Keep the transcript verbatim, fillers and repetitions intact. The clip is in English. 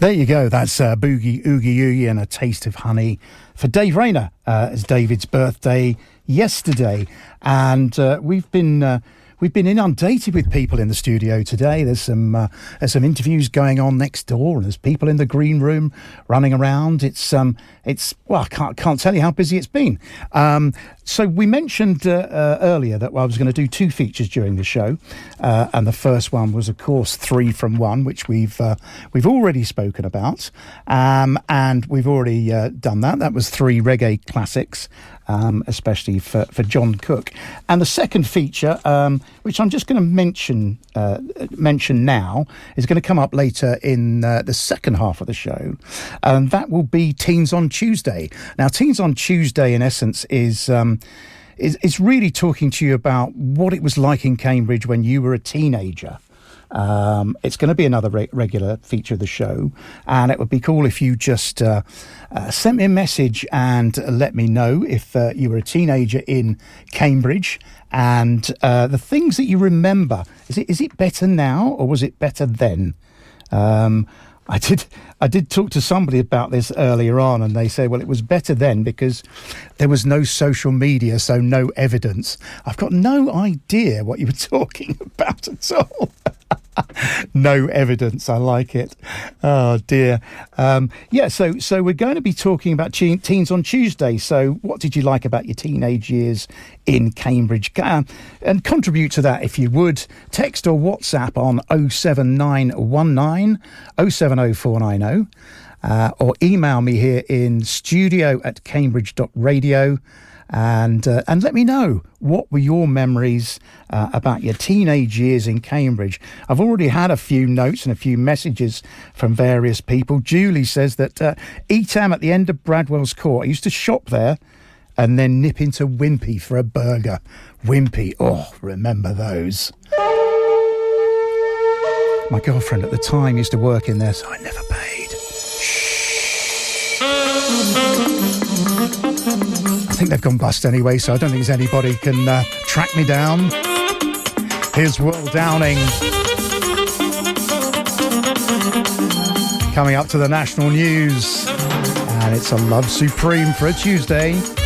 There you go. That's uh, Boogie Oogie Oogie and A Taste of Honey for Dave Rayner. Uh, it's David's birthday yesterday, and uh, we've been uh, we've been inundated with people in the studio today. There's some uh, there's some interviews going on next door, and there's people in the green room running around. It's um it's well, I can't can't tell you how busy it's been. Um, so we mentioned uh, uh, earlier that I was going to do two features during the show, uh, and the first one was, of course, Three from One, which we've uh, we've already spoken about, um, and we've already uh, done that. That was three reggae classics, um, especially for, for John Cook. And the second feature, um, which I'm just going to mention uh, mention now, is going to come up later in uh, the second half of the show, and that will be Teens on Tuesday. Now, Teens on Tuesday, in essence, is um, is, is really talking to you about what it was like in Cambridge when you were a teenager. Um, it's going to be another re- regular feature of the show, and it would be cool if you just uh, uh, sent me a message and let me know if uh, you were a teenager in Cambridge and uh, the things that you remember. Is it is it better now or was it better then? Um, I did I did talk to somebody about this earlier on, and they say, well, it was better then because there was no social media, so no evidence. I've got no idea what you were talking about at all. No evidence. I like it. Oh dear. Um, yeah. So, so we're going to be talking about teen, teens on Tuesday. So, what did you like about your teenage years in Cambridge? Um, and contribute to that if you would. Text or WhatsApp on oh seven nine one nine oh seven oh four nine oh, uh, or email me here in studio at cambridge dot radio. And uh, and let me know, what were your memories uh, about your teenage years in Cambridge? I've already had a few notes and a few messages from various people. Julie says that uh, Etam at the end of Bradwell's Court. I used to shop there and then nip into Wimpy for a burger. Wimpy, oh, remember those. My girlfriend at the time used to work in there, so I never paid. Shh. I think they've gone bust anyway, so I don't think there's anybody can uh, track me down. Here's Will Downing. Coming up to the national news. And it's a Love Supreme for a Tuesday.